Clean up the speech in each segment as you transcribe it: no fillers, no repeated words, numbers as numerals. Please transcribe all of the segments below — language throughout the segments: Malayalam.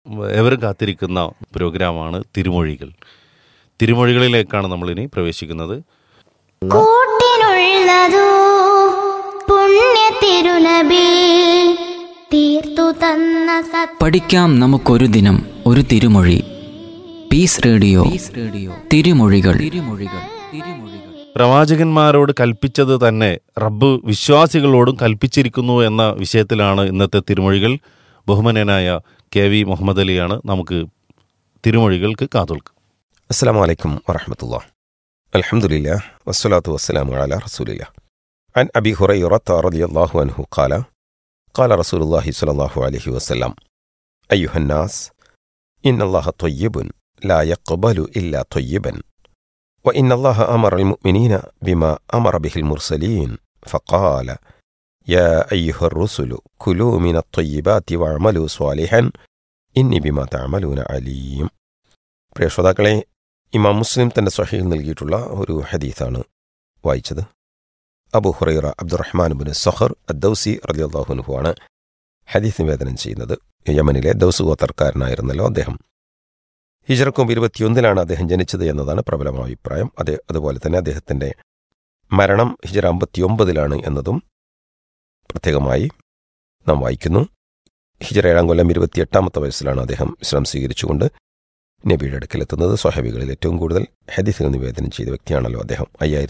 എവരും കാത്തിരിക്കുന്ന പ്രോഗ്രാമാണ് തിരുമൊഴികൾ. തിരുമൊഴികളിലേക്കാണ് നമ്മളിനി പ്രവേശിക്കുന്നത്. കൂട്ടിനുള്ളതോ പുണ്യ തിരുനബി തീർത്തു തന്ന പഠിക്കാം നമുക്കൊരു ദിനം ഒരു തിരുമൊഴി. പീസ് റേഡിയോ തിരുമൊഴികൾ. പ്രവാചകന്മാരോട് കൽപ്പിച്ചത് തന്നെ റബ്ബ് വിശ്വാസികളോടും കൽപ്പിച്ചിരിക്കുന്നു എന്ന വിഷയത്തിലാണ് ഇന്നത്തെ തിരുമൊഴികൾ. ബഹുമാന്യനായ KV മുഹമ്മദ് അലിയാണ് നമുക്ക് തിരുമൊഴികൾക്ക് കാതോൽക്കുക. അസ്സലാമു അലൈക്കും വറഹ്മത്തുള്ളാഹി. അൽഹംദുലില്ലാഹ് വസ്സലാത്തു വസ്സലാമു അലാ റസൂലില്ലാഹ്. അൻ അബി ഹുറൈറത റളിയല്ലാഹു അൻഹു ഖാല ഖാല റസൂലുള്ളാഹി സ്വല്ലല്ലാഹു അലൈഹി വസല്ലം അയ്യുഹന്നാസ് ഇന്നല്ലാഹ ത്വയ്യിബുൻ ലാ യഖ്ബലു ഇല്ലാ ത്വയ്യിബൻ വഇന്നല്ലാഹ അമറൽ മുഅ്മിനീന ബിമാ അമറ ബിഹിൽ മുർസലീൻ ഫഖാല യാ അയ്യുഹർ റുസുലു കുലൂ മിനത് ത്വയ്യിബാതി വഅമലൂ സ്വാലിഹൻ ഇന്നി ബിമാ തഅമലൂന അലീം. പ്രിയ ശ്രോതാക്കളെ, ഇമാം മുസ്ലിം തന്റെ സ്വഹീഹിൽ നൽകിയിട്ടുള്ള ഒരു ഹദീസാണ് വായിച്ചത്. അബൂ ഹുറൈറ അബ്ദുറഹ്മാൻ ഇബ്നു സഖർ അദ്ദൗസി റളിയല്ലാഹു അൻഹു ആണ് ഹദീസ് നിവേദനം ചെയ്യുന്നത്. യമനിലെ ദൗസ് ഗോത്രക്കാരനായിരുന്നല്ലോ അദ്ദേഹം. ഹിജ്റക്കും 21 അദ്ദേഹം ജനിച്ചത് എന്നതാണ് പ്രബലമായ അഭിപ്രായം. അതുപോലെ തന്നെ അദ്ദേഹത്തിന്റെ മരണം ഹിജ്റ 59 എന്നതും പ്രത്യേകമായി നാം വായിക്കുന്നു. ഹിജ്റ 7 കൊല്ലം 28 വയസ്സിലാണ് അദ്ദേഹം ഇസ്ലാം സ്വീകരിച്ചുകൊണ്ട് നബിയുടെ അടുക്കലെത്തുന്നത്. സ്വഹാബികളിൽ ഏറ്റവും കൂടുതൽ ഹദീസുകൾ നിവേദനം ചെയ്ത വ്യക്തിയാണല്ലോ അദ്ദേഹം.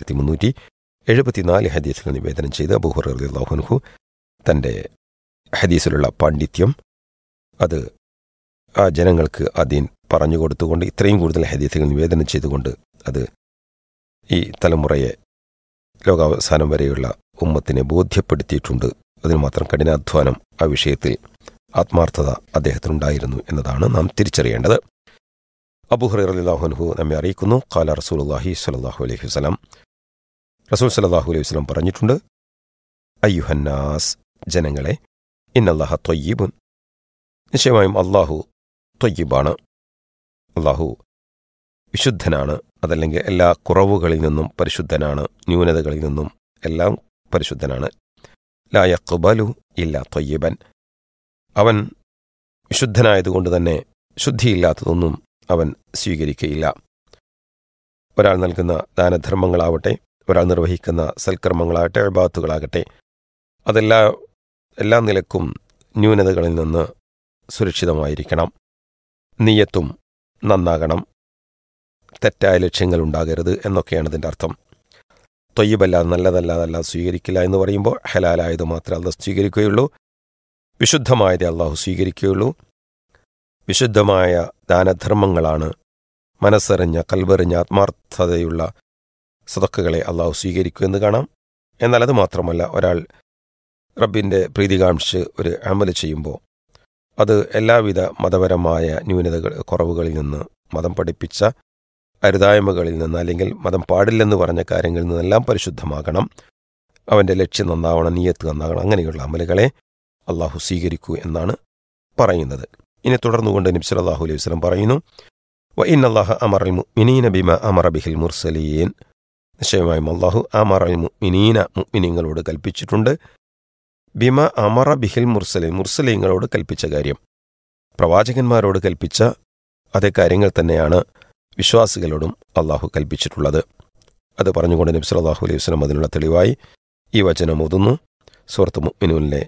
5374 ഹദീസുകൾ നിവേദനം ചെയ്ത് അബൂ ഹുറൈറ റളിയല്ലാഹു അൻഹു തൻ്റെ ഹദീസിലുള്ള പാണ്ഡിത്യം അത് ആ ജനങ്ങൾക്ക് ആദ്യം പറഞ്ഞു കൊടുത്തുകൊണ്ട് ഇത്രയും കൂടുതൽ ഹദീസുകൾ നിവേദനം ചെയ്തുകൊണ്ട് അത് ഈ തലമുറയെ ലോകാവസാനം വരെയുള്ള ഉമ്മത്തിനെ ബോധ്യപ്പെടുത്തിയിട്ടുണ്ട്. അതിന് മാത്രം കഠിനാധ്വാനം ആ വിഷയത്തിൽ ആത്മാർത്ഥത അദ്ദേഹത്തിനുണ്ടായിരുന്നു എന്നതാണ് നാം തിരിച്ചറിയേണ്ടത്. അബൂ ഹുറൈറ റളിയല്ലാഹു അൻഹു നമ്മെ അറിയിക്കുന്നു, ഖാല റസൂലുള്ളാഹി സ്വല്ലല്ലാഹു അലൈഹി വസല്ലം, റസൂൽ സ്വല്ലല്ലാഹു അലൈഹി വസല്ലം പറഞ്ഞിട്ടുണ്ട്, അയ്യുഹന്നാസ് ജനങ്ങളെ, ഇന്നല്ലാഹ ത്വയ്യിബുൻ നിശ്ചയമായും അല്ലാഹു ത്വയ്യിബാണ്. അല്ലാഹു വിശുദ്ധനാണ്, അതല്ലെങ്കിൽ എല്ലാ കുറവുകളിൽ നിന്നും പരിശുദ്ധനാണ്, ന്യൂനതകളിൽ നിന്നും എല്ലാം പരിശുദ്ധനാണ്. ലാ യഖ്ബലു ഇല്ലാ ത്വയ്യിബൻ, അവൻ വിശുദ്ധനായതുകൊണ്ട് തന്നെ ശുദ്ധിയില്ലാത്തതൊന്നും അവൻ സ്വീകരിക്കുകയില്ല. ഒരാൾ നൽകുന്ന ദാനധർമ്മങ്ങളാവട്ടെ, ഒരാൾ നിർവഹിക്കുന്ന സൽക്കർമ്മങ്ങളാകട്ടെ, ഇബാദത്തുകളാകട്ടെ, എല്ലാ നിലക്കും ന്യൂനതകളിൽ നിന്ന് സുരക്ഷിതമായിരിക്കണം. നിയ്യത്തും നന്നാകണം, തെറ്റായ ലക്ഷ്യങ്ങൾ ഉണ്ടാകരുത് എന്നൊക്കെയാണ് ഇതിൻ്റെ അർത്ഥം. ത്വയ്യിബല്ലാതെ നല്ലതല്ലാതെ സ്വീകരിക്കില്ല എന്ന് പറയുമ്പോൾ ഹലാലായത് മാത്രമേ അല്ലാഹു സ്വീകരിക്കുകയുള്ളൂ, വിശുദ്ധമായതേ അല്ലാഹു സ്വീകരിക്കുകയുള്ളൂ. വിശുദ്ധമായ ദാനധർമ്മങ്ങളാണ്, മനസ്സറിഞ്ഞ കൽബറിഞ്ഞ ആത്മാർത്ഥതയുള്ള സദഖകളെ അല്ലാഹു സ്വീകരിക്കുമെന്ന് കാണാം. എന്നാൽ അത് മാത്രമല്ല, ഒരാൾ റബ്ബിൻ്റെ പ്രീതി കാണിച്ച് ഒരു അമല് ചെയ്യുമ്പോൾ അത് എല്ലാവിധ മതപരമായ ന്യൂനതകൾ കുറവുകളിൽ നിന്ന്, മതം പഠിപ്പിച്ച അരുതായ്മകളിൽ നിന്ന്, അല്ലെങ്കിൽ മതം പാടില്ലെന്ന് പറഞ്ഞ കാര്യങ്ങളിൽ നിന്നെല്ലാം പരിശുദ്ധമാകണം. അവൻ്റെ ലക്ഷ്യം നന്നാവണം, നിയ്യത്ത് നന്നാകണം. അങ്ങനെയുള്ള അമലുകളെ അല്ലാഹു സ്വീകരിക്കൂ എന്നാണ് പറയുന്നത്. ഇനി തുടർന്നുകൊണ്ട് നബി സല്ലല്ലാഹു അലൈഹി വസല്ലം പറയുന്നു, വഇന്നല്ലാഹ അമറൽ മുഅ്മിനീന ബിമാ അമറ ബിഹിൽ മുർസലീൻ, നിശ്ചയമായും അല്ലാഹു അമറൽ മുഅ്മിനീന മുഅ്മിനീങ്ങളോട് കൽപ്പിച്ചിട്ടുണ്ട്, ബിമാ അമറ ബിഹിൽ മുർസലീൻ മുർസലീങ്ങളോട് കൽപ്പിച്ച കാര്യം, പ്രവാചകന്മാരോട് കൽപ്പിച്ച അതേ കാര്യങ്ങൾ തന്നെയാണ് വിശ്വാസികളോടും അല്ലാഹു കൽപ്പിച്ചിട്ടുള്ളത്. അത് പറഞ്ഞുകൊണ്ട് നബി സല്ലല്ലാഹു അലൈഹി വസല്ലം അതിനുള്ള തെളിവായി ഈ വചനം ഓതുന്നു. സൂറത്ത് മുഅ്മിനൂനിലെ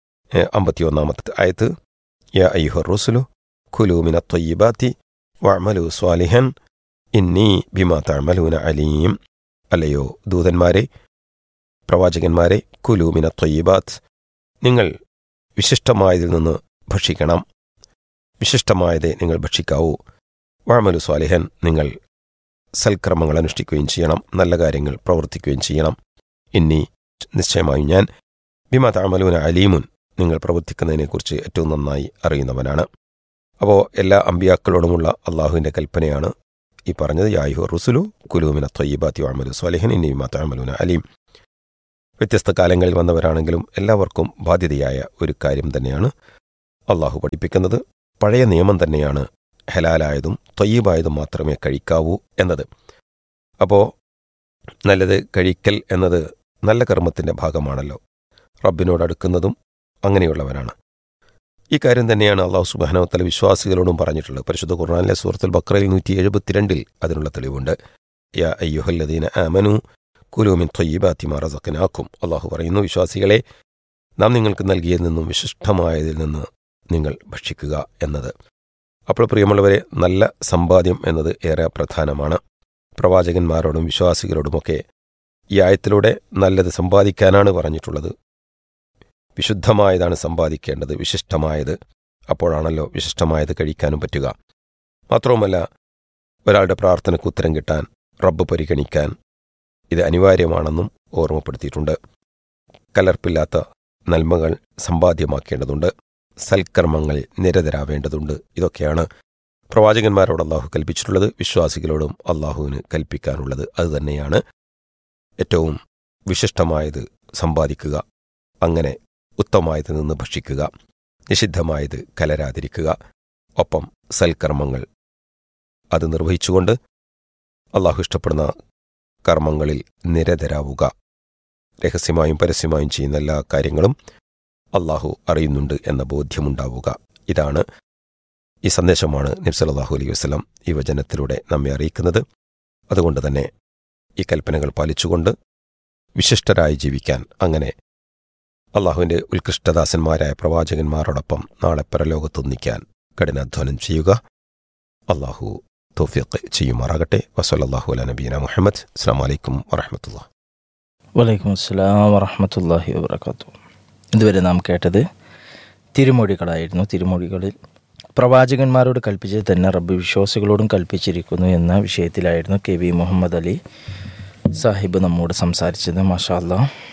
51 ആയത്ത്, യാ അയ്യുഹർ റുസുലു കുലൂ മിനത് ത്വയ്യിബാതി വഅമലൂ സ്വാലിഹൻ ഇന്നി ബിമാ തഅമലൂന അലീം. അല്ലയോ ദൂതന്മാരെ, പ്രവാചകന്മാരെ, കുലൂ മിനത് ത്വയ്യിബാത്ത്, നിങ്ങൾ വിശിഷ്ടമായതിൽ നിന്ന് ഭക്ഷിക്കണം, വിശിഷ്ടമായതേ നിങ്ങൾ ഭക്ഷിക്കാവൂ. വഅമലൂ സ്വാലിഹൻ, നിങ്ങൾ സൽക്കർമ്മങ്ങൾ അനുഷ്ഠിക്കുകയും ചെയ്യണം, നല്ല കാര്യങ്ങൾ പ്രവർത്തിക്കുകയും ചെയ്യണം. ഇന്നി നിശ്ചയമായും ഞാൻ ബിമാ തഅമലൂന അലീമുൻ, നിങ്ങൾ പ്രവർത്തിക്കുന്നതിനെക്കുറിച്ച് ഏറ്റവും നന്നായി അറിയുന്നവനാണ്. അപ്പോൾ എല്ലാ അമ്പിയാക്കളോടുമുള്ള അള്ളാഹുവിൻ്റെ കൽപ്പനയാണ് ഈ പറഞ്ഞത്, യാ അയ്യുഹർ റുസുലു കുലൂ മിനത് ത്വയ്യിബാതി വഅമലൂ സ്വാലിഹൻ ഇന്നി ബിമാ തഅമലൂന അലീം. വ്യത്യസ്ത കാലങ്ങളിൽ വന്നവരാണെങ്കിലും എല്ലാവർക്കും ബാധ്യതയായ ഒരു കാര്യം തന്നെയാണ് അള്ളാഹു പഠിപ്പിക്കുന്നത്. പഴയ നിയമം തന്നെയാണ് ഹലാലായതും ത്വയ്യിബായതും മാത്രമേ കഴിക്കാവൂ എന്നത്. അപ്പോൾ നല്ലത് കഴിക്കൽ എന്നത് നല്ല കർമ്മത്തിൻ്റെ ഭാഗമാണല്ലോ. റബ്ബിനോടടുക്കുന്നതും അങ്ങനെയുള്ളവരാണ്. ഈ കാര്യം തന്നെയാണ് അള്ളാഹു സുബ്ഹാനഹു വ തആല വിശ്വാസികളോടും പറഞ്ഞിട്ടുള്ളത്. പരിശുദ്ധ ഖുർആനിലെ സൂറത്തുൽ ബഖറയിൽ 172 അതിനുള്ള തെളിവുണ്ട്. യാ അയ്യുഹല്ലദീന ആമനു കുലൂ മിൻ ത്വയ്യിബാതി മാ റസഖ്നാക്കും. അള്ളാഹു പറയുന്നു, വിശ്വാസികളെ, നാം നിങ്ങൾക്ക് നൽകിയതിൽ നിന്നും വിശിഷ്ടമായതിൽ നിന്ന് നിങ്ങൾ ഭക്ഷിക്കുക എന്നത്. അപ്പോൾ പ്രിയമുള്ളവരെ, നല്ല സമ്പാദ്യം എന്നത് ഏറെ പ്രധാനമാണ്. പ്രവാചകന്മാരോടും വിശ്വാസികളോടുമൊക്കെ ഈ ആയത്തിലൂടെ നല്ലത് സമ്പാദിക്കാനാണ് പറഞ്ഞിട്ടുള്ളത്. വിശുദ്ധമായതാണ് സമ്പാദിക്കേണ്ടത്, വിശിഷ്ടമായത്. അപ്പോഴാണല്ലോ വിശിഷ്ടമായത് കഴിക്കാനും പറ്റുക. മാത്രവുമല്ല, ഒരാളുടെ പ്രാർത്ഥനയ്ക്ക് ഉത്തരം കിട്ടാൻ, റബ്ബ് പരിഗണിക്കാൻ ഇത് അനിവാര്യമാണെന്നും ഓർമ്മപ്പെടുത്തിയിട്ടുണ്ട്. കലർപ്പില്ലാത്ത നന്മകൾ സമ്പാദ്യമാക്കേണ്ടതുണ്ട്, സൽക്കർമ്മങ്ങൾ നിരതരാവേണ്ടതുണ്ട്. ഇതൊക്കെയാണ് പ്രവാചകന്മാരോട് അള്ളാഹു കൽപ്പിച്ചിട്ടുള്ളത്. വിശ്വാസികളോടും അള്ളാഹുവിന് കൽപ്പിക്കാനുള്ളത് അതുതന്നെയാണ്. ഏറ്റവും വിശിഷ്ടമായത് സമ്പാദിക്കുക, അങ്ങനെ ഉത്തമമായത് നിന്ന് ഭക്ഷിക്കുക, നിഷിദ്ധമായത് കലരാതിരിക്കുക, ഒപ്പം സൽക്കർമ്മങ്ങൾ അത് നിർവഹിച്ചുകൊണ്ട് അള്ളാഹു ഇഷ്ടപ്പെടുന്ന കർമ്മങ്ങളിൽ നിരതരാവുക. രഹസ്യമായും പരസ്യമായും ചെയ്യുന്ന എല്ലാ കാര്യങ്ങളും അള്ളാഹു അറിയുന്നുണ്ട് എന്ന ബോധ്യമുണ്ടാവുക. ഇതാണ്, ഈ സന്ദേശമാണ് നബി സല്ലല്ലാഹു അലൈഹി വസല്ലം ഈ വചനത്തിലൂടെ നമ്മെ അറിയിക്കുന്നത്. അതുകൊണ്ട് തന്നെ ഈ കൽപ്പനകൾ പാലിച്ചുകൊണ്ട് വിശിഷ്ടരായി ജീവിക്കാൻ, അങ്ങനെ അള്ളാഹുവിൻ്റെ ഉത്കൃഷ്ടദാസന്മാരായ പ്രവാചകന്മാരോടൊപ്പം നാളെ പരലോകത്തൊന്നിക്കാൻ കഠിനാധ്വാനം ചെയ്യുക. അള്ളാഹു തൗഫീഖ് ചെയ്യുമാറാകട്ടെ. വസല്ലല്ലാഹു അലാ നബീന മുഹമ്മദ്. അസ്സലാമു അലൈക്കും വറഹ്മത്തുള്ളാഹി. വലൈക്കും അസ്സലാം വറഹ്മത്തുള്ളാഹി വബറകാതുഹു. ഇതുവരെ നാം കേട്ടത് തിരുമൊഴികളായിരുന്നു. തിരുമൊഴികളിൽ പ്രവാചകന്മാരോട് കൽപ്പിച്ചത് തന്നെ റബ്ബ് വിശ്വാസികളോടും കൽപ്പിച്ചിരിക്കുന്നു എന്ന വിഷയത്തിലായിരുന്നു കെ വി മുഹമ്മദ് അലി സാഹിബ് നമ്മോട് സംസാരിച്ചത്. മാഷാ അല്ലാഹ്.